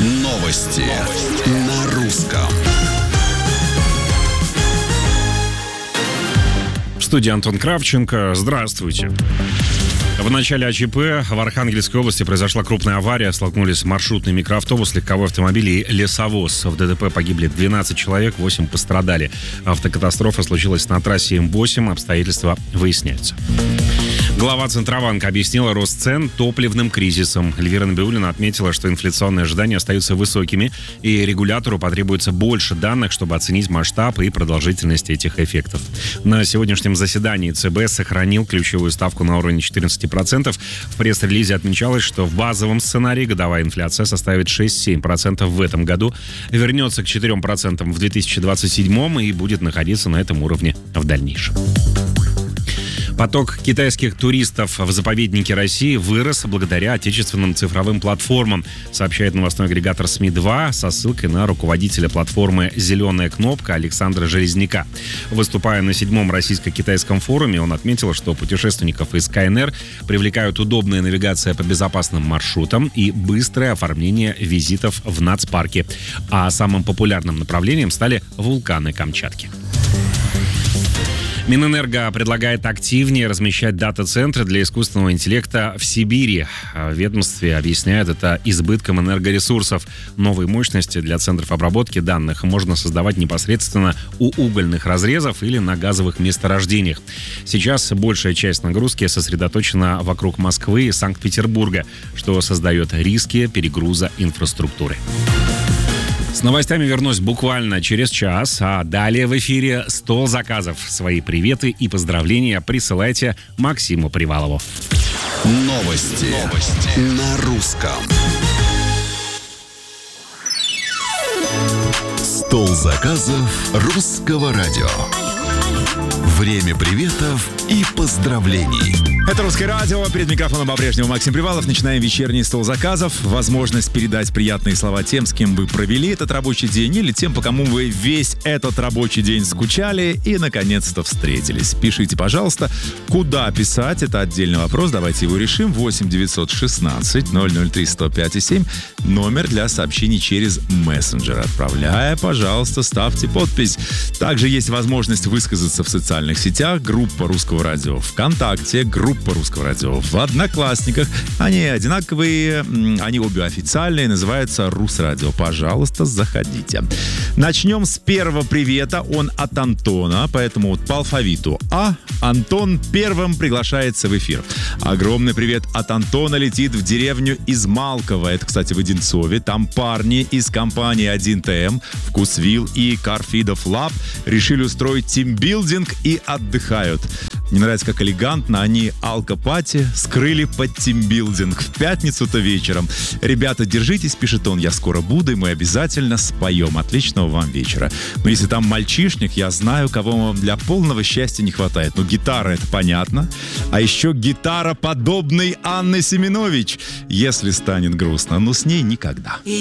Новости на русском. В студии Антон Кравченко. Здравствуйте. В начале АЧП в Архангельской области произошла крупная авария. Столкнулись маршрутный микроавтобус, легковой автомобиль и лесовоз. В ДТП погибли 12 человек, 8 пострадали. Автокатастрофа случилась на трассе М8. Обстоятельства выясняются. Глава Центробанка объяснила рост цен топливным кризисом. Эльвира Набиуллина отметила, что инфляционные ожидания остаются высокими, и регулятору потребуется больше данных, чтобы оценить масштаб и продолжительность этих эффектов. На сегодняшнем заседании ЦБ сохранил ключевую ставку на уровне 14%. В пресс-релизе отмечалось, что в базовом сценарии годовая инфляция составит 6-7% в этом году, вернется к 4% в 2027 и будет находиться на этом уровне в дальнейшем. Поток китайских туристов в заповеднике России вырос благодаря отечественным цифровым платформам, сообщает новостной агрегатор СМИ-2 со ссылкой на руководителя платформы «Зеленая кнопка» Александра Железняка. Выступая на 7-м российско-китайском форуме, он отметил, что путешественников из КНР привлекают удобная навигация по безопасным маршрутам и быстрое оформление визитов в нацпарке. А самым популярным направлением стали вулканы Камчатки. Минэнерго предлагает активнее размещать дата-центры для искусственного интеллекта в Сибири. В ведомстве объясняют это избытком энергоресурсов. Новые мощности для центров обработки данных можно создавать непосредственно у угольных разрезов или на газовых месторождениях. Сейчас большая часть нагрузки сосредоточена вокруг Москвы и Санкт-Петербурга, что создает риски перегруза инфраструктуры. С новостями вернусь буквально через час, а далее в эфире «Стол заказов». Свои приветы и поздравления присылайте Максиму Привалову. Новости на русском. Стол заказов русского радио. Время приветов и поздравлений. Это «Русское радио». Перед микрофоном по-прежнему Максим Привалов. Начинаем вечерний стол заказов. Возможность передать приятные слова тем, с кем вы провели этот рабочий день, или тем, по кому вы весь этот рабочий день скучали и, наконец-то, встретились. Пишите, пожалуйста, куда писать. Это отдельный вопрос. Давайте его решим. 8 916 003 105 7. Номер для сообщений через мессенджер. Отправляя, пожалуйста, ставьте подпись. Также есть возможность высказаться в социальных сетях. Группа «Русского радио» ВКонтакте, группа «Русского радио» в Одноклассниках. Они одинаковые, они обе официальные, называются «Русрадио». Пожалуйста, заходите. Начнем с первого привета. Он от Антона, поэтому вот по алфавиту А. Антон первым приглашается в эфир. Огромный привет от Антона летит в деревню Измалково. Это, кстати, в Одинцове. Там парни из компании 1ТМ, Вкусвилл и Карфидов Лаб решили устроить тимбилдинг и отдыхают. Мне нравится, как элегантно они алкопати скрыли под тимбилдинг в пятницу-то вечером. Ребята, держитесь, пишет он, я скоро буду, и мы обязательно споем. Отличного вам вечера. Но если там мальчишник, я знаю, кого вам для полного счастья не хватает. Ну, гитара, это понятно. А еще гитара подобной Анны Семенович. Если станет грустно, но с ней никогда.